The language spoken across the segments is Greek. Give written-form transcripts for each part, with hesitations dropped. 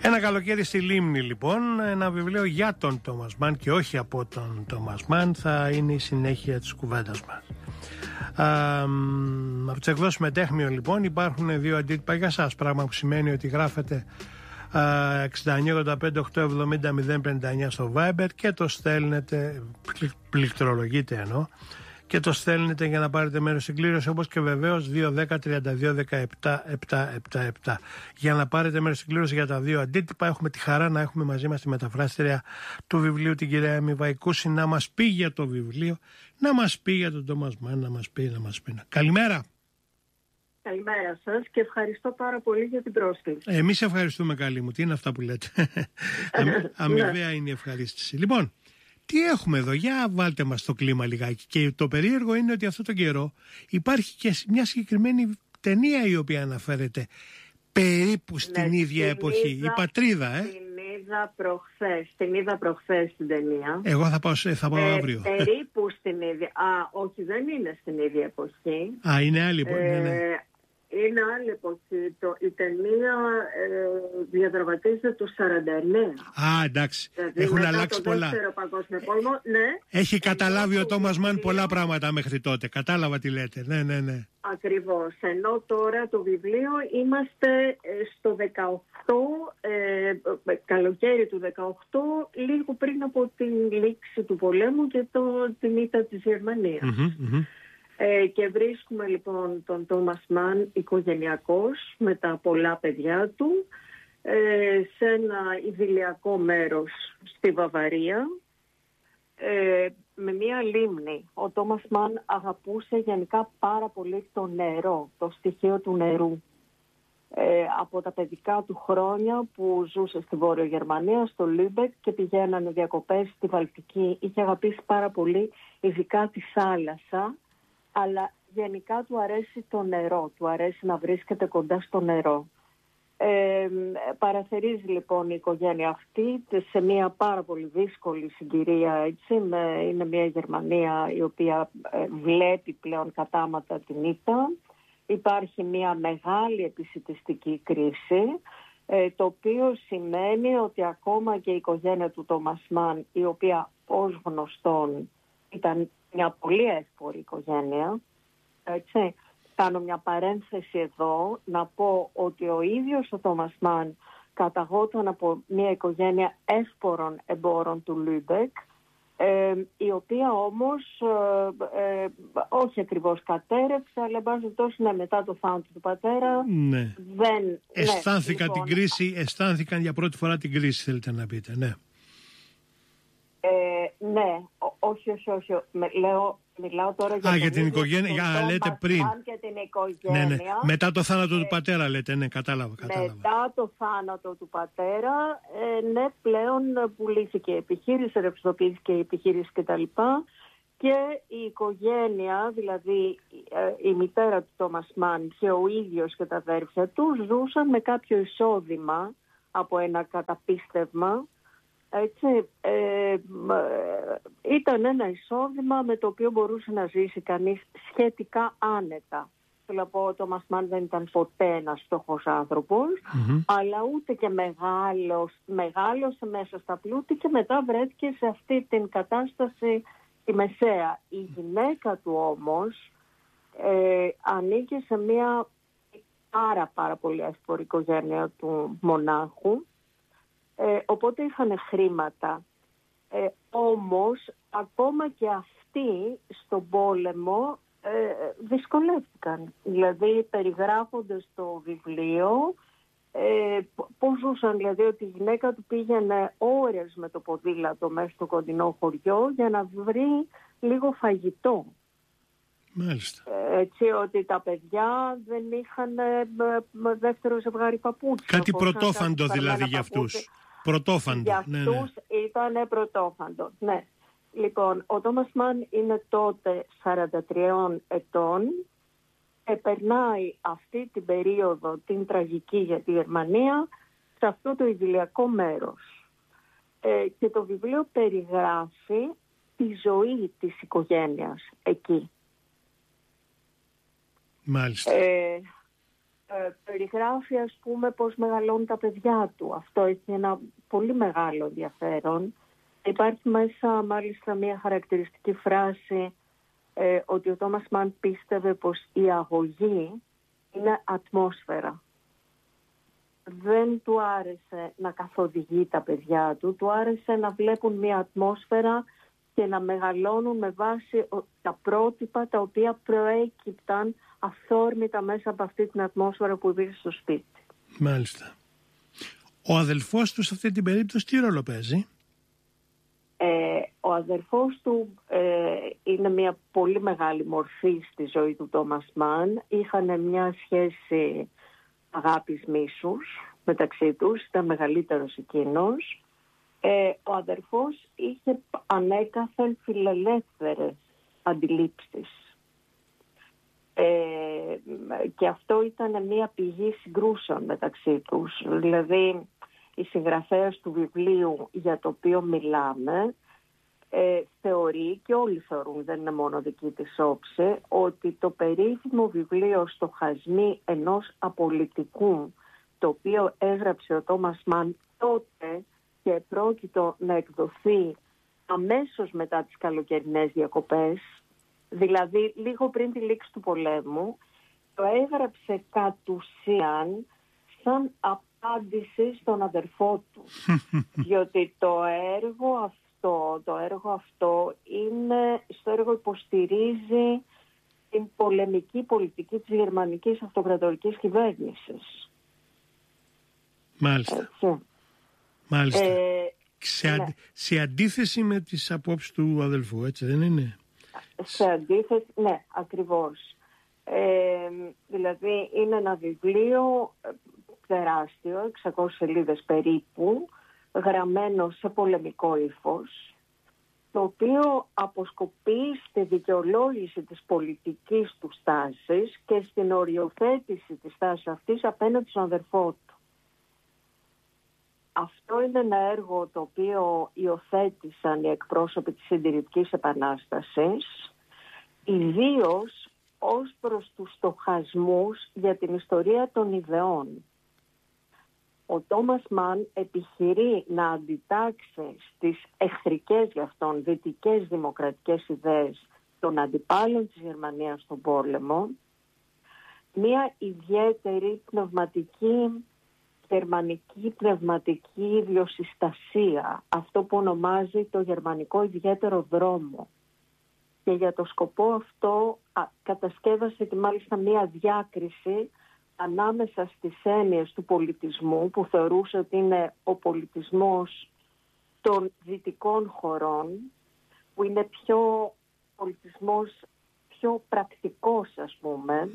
Ένα καλοκαίρι στη Λίμνη, λοιπόν, ένα βιβλίο για τον Τόμας Μαν και όχι από τον Τόμας Μαν θα είναι η συνέχεια της κουβέντας μας. Από τις εκδόσεις Μετέχμιο, λοιπόν, υπάρχουν 2 αντίτυπα για σας, πράγμα που σημαίνει ότι γράφετε 6985-870-059 στο Viber και το στέλνετε, πληκτρολογείτε εννοώ, και το στέλνετε για να πάρετε μέρος στην κλήρωση, όπως και βεβαίως 210-32-17-777. Για να πάρετε μέρος στην κλήρωση για τα 2 αντίτυπα, έχουμε τη χαρά να έχουμε μαζί μας τη μεταφράστρια του βιβλίου, την κυρία Έμι Βαϊκούση, να μας πει για το βιβλίο, να μας πει για τον Τόμας Μαν, να μας πει. Καλημέρα. Καλημέρα σας και ευχαριστώ πάρα πολύ για την πρόσκληση. Εμείς ευχαριστούμε, καλή μου. Τι είναι αυτά που λέτε? Αμοιβαία είναι η ευχαρίστηση. Λοιπόν, τι έχουμε εδώ? Για βάλτε μας το κλίμα λιγάκι. Και το περίεργο είναι ότι αυτόν τον καιρό υπάρχει και μια συγκεκριμένη ταινία η οποία αναφέρεται περίπου στην ίδια εποχή. Η Πατρίδα, Την είδα προχθές την ταινία. Εγώ θα πάω αύριο. Περίπου στην ίδια. Όχι, δεν είναι στην ίδια εποχή. Είναι άλλη εποχή. Είναι άλλη εποχή. Η ταινία διαδραματίζεται το 49. Εντάξει. Δηλαδή, έχουν αλλάξει πολλά. Πόλεμο, ναι. Έχει καταλάβει ο Τόμας Μαν πολλά πράγματα μέχρι τότε. Κατάλαβα τι λέτε. Ναι. Ακριβώς. Ενώ τώρα το βιβλίο είμαστε στο 18, καλοκαίρι του 18, λίγο πριν από την λήξη του πολέμου και την ήττα της Γερμανίας. Και βρίσκουμε λοιπόν τον Τόμας Μαν οικογενειακός με τα πολλά παιδιά του σε ένα ιδηλιακό μέρος στη Βαβαρία με μία λίμνη. Ο Τόμας Μαν αγαπούσε γενικά πάρα πολύ το νερό, το στοιχείο του νερού. Από τα παιδικά του χρόνια που ζούσε στη Βόρεια Γερμανία, στο Λούμπεκ, και πηγαίνανε διακοπές στη Βαλτική, είχε αγαπήσει πάρα πολύ ειδικά τη θάλασσα, αλλά γενικά του αρέσει το νερό, του αρέσει να βρίσκεται κοντά στο νερό. Παραθερίζει λοιπόν η οικογένεια αυτή σε μια πάρα πολύ δύσκολη συγκυρία, έτσι. Είναι μια Γερμανία η οποία βλέπει πλέον κατάματα την ήττα. Υπάρχει μια μεγάλη επισιτιστική κρίση, το οποίο σημαίνει ότι ακόμα και η οικογένεια του Τόμας Μαν, η οποία ως γνωστόν ήταν μια πολύ εύπορη οικογένεια, έτσι. Κάνω μια παρένθεση εδώ να πω ότι ο ίδιος ο Τόμας Μαν καταγόταν από μια οικογένεια εύπορων εμπόρων του Λούμπεκ, η οποία όμως όχι ακριβώς κατέρευσε, αλλά μετά το θάνατο του πατέρα δεν... Αισθάνθηκαν την κρίση, αισθάνθηκαν για πρώτη φορά την κρίση, θέλετε να πείτε, ναι. Όχι. Μιλάω τώρα για την οικογένεια. Λέτε πριν. Και την οικογένεια. Ναι. Μετά το θάνατο του πατέρα, λέτε. Ναι, κατάλαβα. Μετά το θάνατο του πατέρα, πλέον πουλήθηκε η επιχείρηση, ρευστοποιήθηκε η επιχείρηση κτλ. Και η οικογένεια, δηλαδή η μητέρα του Τόμας Μαν και ο ίδιος και τα αδέρφια του, ζούσαν με κάποιο εισόδημα από ένα καταπίστευμα. Έτσι, ήταν ένα εισόδημα με το οποίο μπορούσε να ζήσει κανείς σχετικά άνετα. Θέλω να πω, ο Τόμας Μαν δεν ήταν ποτέ ένας φτωχός άνθρωπος, αλλά ούτε και μεγάλωσε μέσα στα πλούτη και μετά βρέθηκε σε αυτή την κατάσταση τη μεσαία. Η γυναίκα του όμως ανήκε σε μια πάρα πολύ εύπορη οικογένεια του μονάχου. Οπότε είχαν χρήματα, όμως ακόμα και αυτοί στον πόλεμο δυσκολεύτηκαν. Δηλαδή περιγράφονται στο βιβλίο πώς ζούσαν, δηλαδή ότι η γυναίκα του πήγαινε ώρες με το ποδήλατο μέσα στο κοντινό χωριό για να βρει λίγο φαγητό. Μάλιστα. Έτσι, ότι τα παιδιά δεν είχαν δεύτερο ζευγάρι παπούτσια. Κάτι πρωτόφαντο δηλαδή για αυτούς. Πρωτόφαντο. Για αυτούς ήταν πρωτόφαντο, ναι. Λοιπόν, ο Τόμας Μαν είναι τότε 43 ετών. Περνάει αυτή την περίοδο, την τραγική για τη Γερμανία, σε αυτό το ιδηλιακό μέρος. Και το βιβλίο περιγράφει τη ζωή της οικογένειας εκεί. Μάλιστα. περιγράφει, ας πούμε, πώς μεγαλώνουν τα παιδιά του. Αυτό έχει ένα πολύ μεγάλο ενδιαφέρον. Υπάρχει μέσα μάλιστα μια χαρακτηριστική φράση ότι ο Τόμας Μαν πίστευε πως η αγωγή είναι ατμόσφαιρα. Δεν του άρεσε να καθοδηγεί τα παιδιά του, του άρεσε να βλέπουν μια ατμόσφαιρα και να μεγαλώνουν με βάση τα πρότυπα τα οποία προέκυπταν αυθόρμητα μέσα από αυτή την ατμόσφαιρα που υπήρχε στο σπίτι. Μάλιστα. Ο αδελφός του σε αυτή την περίπτωση τι ρόλο παίζει? Ο αδελφός του είναι μια πολύ μεγάλη μορφή στη ζωή του Τόμας Μαν. Είχαν μια σχέση αγάπης μίσους μεταξύ τους, ήταν μεγαλύτερος εκείνος. Ο αδερφός είχε ανέκαθεν φιλελεύθερες αντιλήψεις. Και αυτό ήταν μια πηγή συγκρούσεων μεταξύ τους. Δηλαδή, η συγγραφέας του βιβλίου για το οποίο μιλάμε θεωρεί, και όλοι θεωρούν, δεν είναι μόνο δική της όψη, ότι το περίφημο βιβλίο «Στοχασμοί ενός απολυτικού», το οποίο έγραψε ο Τόμας Μαν τότε και πρόκειτο να εκδοθεί αμέσως μετά τις καλοκαιρινές διακοπές, δηλαδή λίγο πριν τη λήξη του πολέμου, το έγραψε κατ' ουσίαν σαν απάντηση στον αδερφό του. Διότι το έργο αυτό είναι, στο έργο υποστηρίζει την πολεμική πολιτική της γερμανικής αυτοκρατορικής κυβέρνησης. Μάλιστα. Μάλιστα. Σε αντίθεση με τις απόψεις του αδελφού, έτσι δεν είναι? Σε αντίθεση, ναι, ακριβώς. Δηλαδή είναι ένα βιβλίο τεράστιο, 600 σελίδες περίπου, γραμμένο σε πολεμικό ύφος, το οποίο αποσκοπεί στη δικαιολόγηση της πολιτικής του στάσης και στην οριοθέτηση της στάσης αυτής απέναντι στον αδερφό του. Αυτό είναι ένα έργο το οποίο υιοθέτησαν οι εκπρόσωποι της Συντηρητικής Επανάστασης, ιδίως ως προς τους στοχασμούς για την ιστορία των ιδεών. Ο Τόμας Μαν επιχειρεί να αντιτάξει στις εχθρικές για αυτόν δυτικές δημοκρατικές ιδέες των αντιπάλων της Γερμανίας στον πόλεμο, μια ιδιαίτερη γερμανική πνευματική ιδιοσυστασία, αυτό που ονομάζει το γερμανικό ιδιαίτερο δρόμο. Και για το σκοπό αυτό κατασκεύασε και μάλιστα μια διάκριση ανάμεσα στις έννοιες του πολιτισμού, που θεωρούσε ότι είναι ο πολιτισμός των δυτικών χωρών, που είναι πολιτισμός πιο πρακτικός, ας πούμε,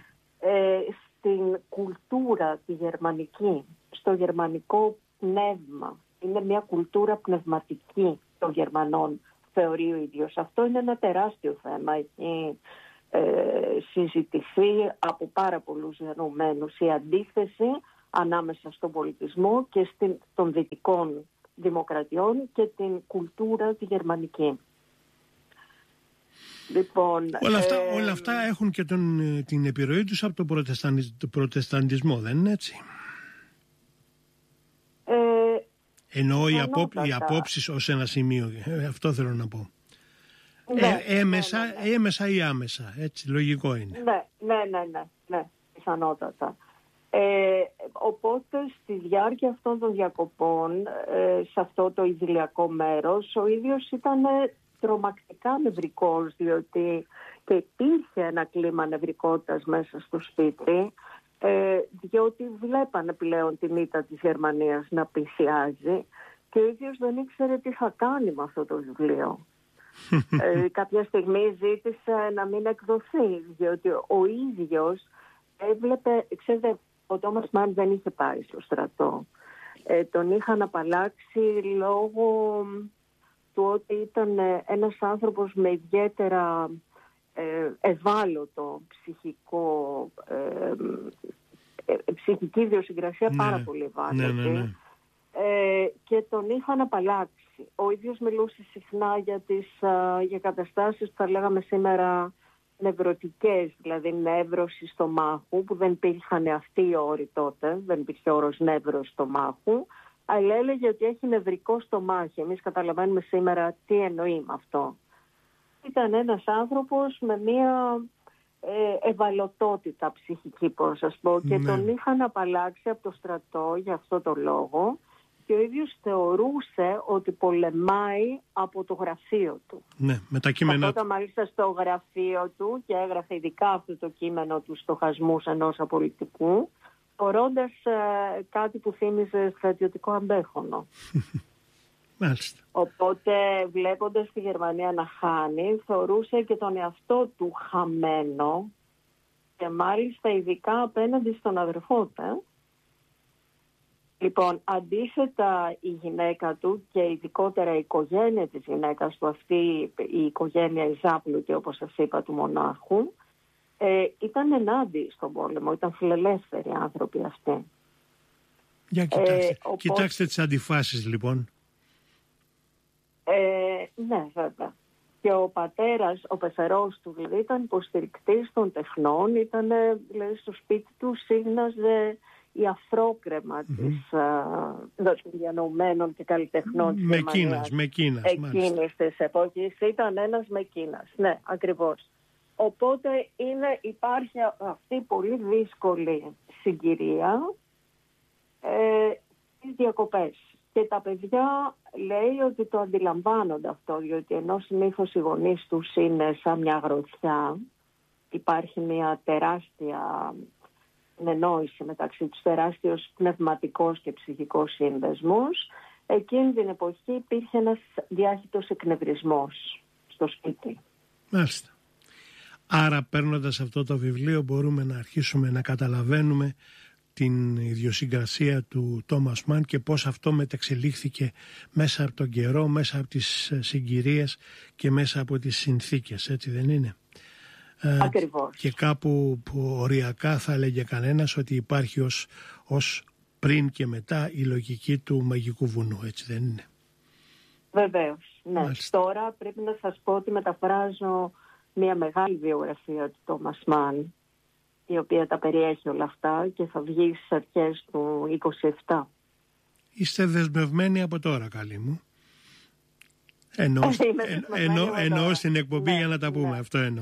στην κουλτούρα τη γερμανική, στο γερμανικό πνεύμα. Είναι μια κουλτούρα πνευματική των Γερμανών, θεωρεί ο ίδιος. Αυτό είναι ένα τεράστιο θέμα. Έχει συζητηθεί από πάρα πολλούς γενομένους η αντίθεση ανάμεσα στον πολιτισμό και των δυτικών δημοκρατιών και την κουλτούρα τη γερμανική. Λοιπόν, όλα αυτά έχουν και την επιρροή τους από τον προτεσταντισμό, δεν είναι έτσι? Εννοώ οι απόψεις ως ένα σημείο, αυτό θέλω να πω. Έμεσα ή άμεσα, έτσι, λογικό είναι. Ναι, πιθανότατα. Οπότε στη διάρκεια αυτών των διακοπών, σε αυτό το ιδηλιακό μέρος, ο ίδιος ήταν τρομακτικά νευρικός, διότι και υπήρχε ένα κλίμα νευρικότητας μέσα στο σπίτι, διότι βλέπανε πλέον την ήττα της Γερμανίας να πλησιάζει και ο ίδιος δεν ήξερε τι θα κάνει με αυτό το βιβλίο. Κάποια στιγμή ζήτησε να μην εκδοθεί, διότι ο ίδιος έβλεπε, ξέρετε, ο Τόμας Μαν δεν είχε πάει στο στρατό. Τον είχαν απαλλάξει λόγω του ότι ήταν ένας άνθρωπος με ιδιαίτερα ευάλωτο ψυχική ιδιοσυγκρασία, πάρα πολύ ευάλωτη. Και τον είχαν απαλλάξει. Ο ίδιος μιλούσε συχνά για καταστάσεις που θα λέγαμε σήμερα νευρωτικές, δηλαδή νεύρωση στομάχου, που δεν υπήρχαν αυτοί οι όροι τότε, δεν υπήρχε όρος νεύρωση στομάχου, αλλά έλεγε ότι έχει νευρικό στομάχι. Εμείς καταλαβαίνουμε σήμερα τι εννοεί με αυτό. Ήταν ένας άνθρωπος με μια ευαλωτότητα ψυχική, πώς να σας πω, και τον είχαν απαλλάξει από το στρατό για αυτό το λόγο, και ο ίδιος θεωρούσε ότι πολεμάει από το γραφείο του. Ναι, με τα κείμενα του. Μάλιστα στο γραφείο του, και έγραφε ειδικά αυτό το κείμενο του στοχασμούς ενός απολυτικού, φορώντας κάτι που θύμιζε στρατιωτικό αμπέχονο. Μάλιστα. Οπότε, βλέποντας τη Γερμανία να χάνει, θεωρούσε και τον εαυτό του χαμένο, και μάλιστα ειδικά απέναντι στον αδερφό του. Λοιπόν, αντίθετα η γυναίκα του, και ειδικότερα η οικογένεια της γυναίκας του, αυτή η οικογένεια η Ζάπλουτη, όπως σας είπα, του μονάχου, ήταν ενάντια στον πόλεμο, ήταν φιλελεύθεροι άνθρωποι αυτοί. Για κοιτάξτε τις αντιφάσεις λοιπόν. Ναι, βέβαια. Και ο πατέρας, ο πεθερός του δηλαδή, ήταν υποστηρικτής των τεχνών, ήταν δηλαδή στο σπίτι του σύγναζε η αφρόκρεμα των διανοουμένων και καλλιτεχνών της Γερμανίας. Μεκίνας, εκείνης της εποχής ήταν ένας Μεκίνας. Ναι, ακριβώς. Οπότε υπάρχει αυτή πολύ δύσκολη συγκυρία στις διακοπές. Και τα παιδιά λέει ότι το αντιλαμβάνονται αυτό, διότι ενώ συνήθως οι γονείς τους είναι σαν μια γροθιά, υπάρχει μια τεράστια εννόηση μεταξύ τους, τεράστιος πνευματικός και ψυχικός σύνδεσμος. Εκείνη την εποχή υπήρχε ένας διάχυτος εκνευρισμός στο σπίτι. Μάλιστα. Άρα παίρνοντας αυτό το βιβλίο μπορούμε να αρχίσουμε να καταλαβαίνουμε την ιδιοσυγκρασία του Τόμας Μαν και πώς αυτό μεταξελίχθηκε μέσα από τον καιρό, μέσα από τις συγκυρίες και μέσα από τις συνθήκες, έτσι δεν είναι? Ακριβώς. Και κάπου που οριακά θα έλεγε κανένας ότι υπάρχει ως πριν και μετά η λογική του μαγικού βουνού, έτσι δεν είναι? Βεβαίως, ναι. Μάλιστα. Τώρα πρέπει να σας πω ότι μεταφράζω μια μεγάλη βιογραφία του Τόμας Μαν, η οποία τα περιέχει όλα αυτά και θα βγει στις αρχές του 27. Είστε δεσμευμένοι από τώρα, καλή μου? Εννοώ στην εκπομπή, για να τα πούμε, αυτό εννοώ.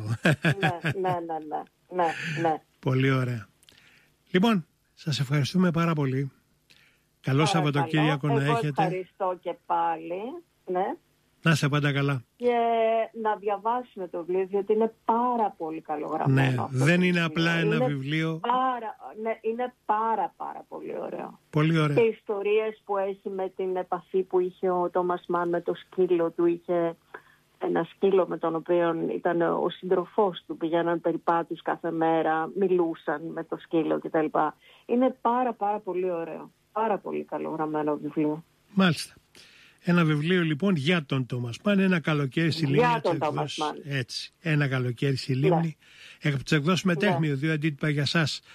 Ναι. Πολύ ωραία. Λοιπόν, σας ευχαριστούμε πάρα πολύ. Καλό Σαββατοκύριακο να έχετε. Ευχαριστώ και πάλι. Ναι. Να είστε πάντα καλά. Και να διαβάσουμε το βιβλίο, διότι είναι πάρα πολύ καλογραμμένο. Ναι, δεν είναι απλά ένα βιβλίο. Είναι πάρα πολύ ωραίο. Πολύ ωραίο. Και οι ιστορίες που έχει με την επαφή που είχε ο Τόμας Μαν με το σκύλο του. Είχε ένα σκύλο με τον οποίο ήταν ο σύντροφός του. Πηγαίναν περιπάτους κάθε μέρα, μιλούσαν με το σκύλο κτλ. Είναι πάρα πολύ ωραίο. Πάρα πολύ καλογραμμένο βιβλίο. Μάλιστα. Ένα βιβλίο λοιπόν για τον Τόμας Μαν, ένα καλοκαίρι στη Λίμνη. Για τον Τόμας Μαν. Έτσι, ένα καλοκαίρι στη Λίμνη. Από τις εκδόσεις Μετέχμιο, 2 αντίτυπα για σας.